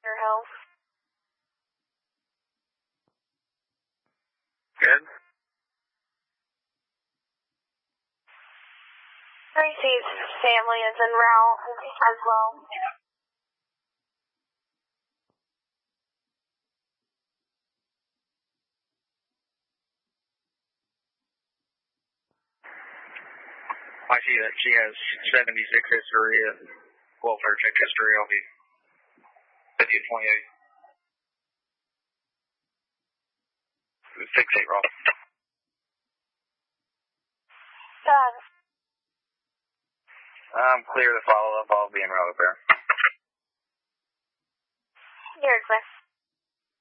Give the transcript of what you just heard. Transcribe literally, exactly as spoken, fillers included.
your health. Good. Tracy's family is en route as well. I see that she has seventy-six history and welfare check history. I'll be fifty twenty-eight. six eight, Rob. Done. I'm clear to follow up. I'll be en route up there. You're clear.